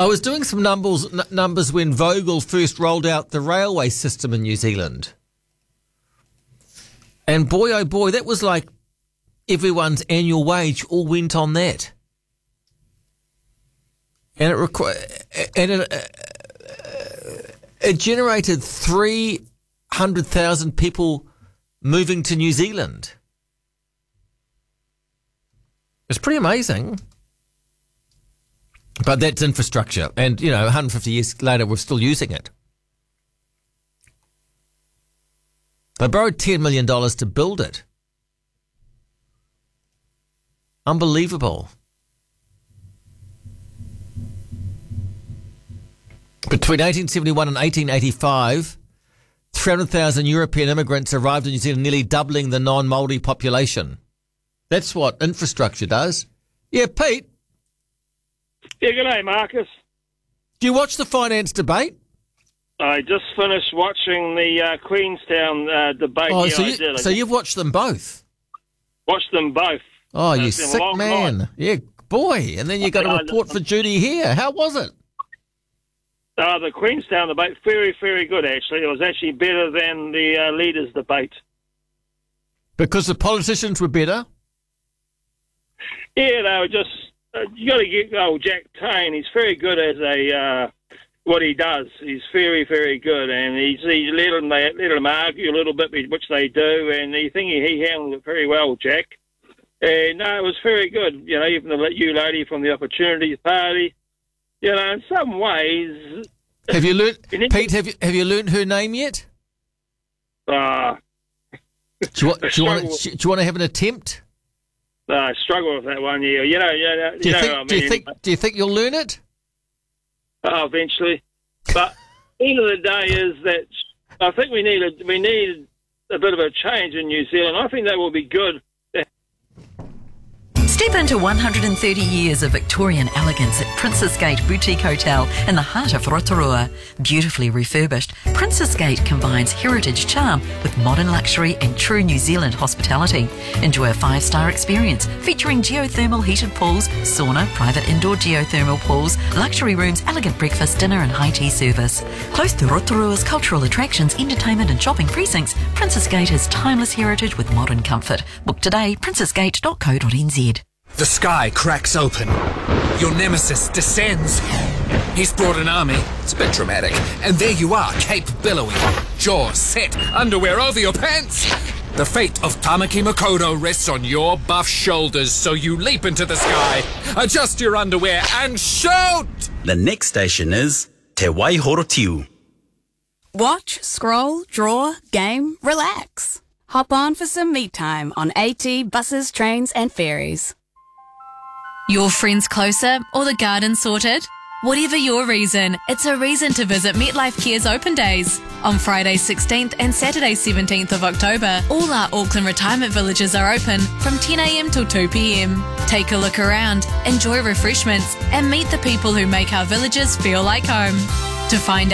I was doing some numbers when Vogel first rolled out the railway system in New Zealand. And boy, oh boy, that was like everyone's annual wage all went on that. And it generated 300,000 people moving to New Zealand. It's pretty amazing. But that's infrastructure. And, 150 years later, we're still using it. They borrowed $10 million to build it. Unbelievable. Between 1871 and 1885, 300,000 European immigrants arrived in New Zealand, nearly doubling the non-Māori population. That's what infrastructure does. Yeah, Pete? Yeah, good day, Marcus. Do you watch the finance debate? I just finished watching the Queenstown debate. Oh, so you've watched them both? Watched them both. Oh, you sick man. Night. Yeah, boy. And then you got a report for Judy here. How was it? The Queenstown debate, very, very good, actually. It was actually better than the leaders' debate. Because the politicians were better? Yeah, they were just... you got to get old Jack Tane. He's very good as what he does. He's very, very good, and he let them argue a little bit, which they do, and I think he handled it very well, Jack. And no, it was very good. Even the you lady from the Opportunities Party. In some ways. Have you learnt, Pete? Have you learnt her name yet? Do you want to have an attempt? I struggle with that one. Yeah, Do you think you'll learn it? Eventually, but the end of the day is that I think we need a bit of a change in New Zealand. I think that will be good. Step into 130 years of Victorian elegance at Princess Gate Boutique Hotel in the heart of Rotorua. Beautifully refurbished, Princess Gate combines heritage charm with modern luxury and true New Zealand hospitality. Enjoy a 5-star experience featuring geothermal heated pools, sauna, private indoor geothermal pools, luxury rooms, elegant breakfast, dinner and high tea service. Close to Rotorua's cultural attractions, entertainment and shopping precincts, Princess Gate has timeless heritage with modern comfort. Book today, princessgate.co.nz. The sky cracks open. Your nemesis descends. He's brought an army. It's a bit dramatic. And there you are, cape billowing, jaws set, underwear over your pants. The fate of Tamaki Makaurau rests on your buff shoulders, so you leap into the sky, adjust your underwear, and shout! The next station is Te Waihorotiu. Watch, scroll, draw, game, relax. Hop on for some me time on AT, buses, trains and ferries. Your friends closer or the garden sorted? Whatever your reason, it's a reason to visit MetLife Care's Open Days. On Friday 16th and Saturday 17th of October, all our Auckland retirement villages are open from 10 a.m. till 2 p.m. Take a look around, enjoy refreshments, and meet the people who make our villages feel like home. To find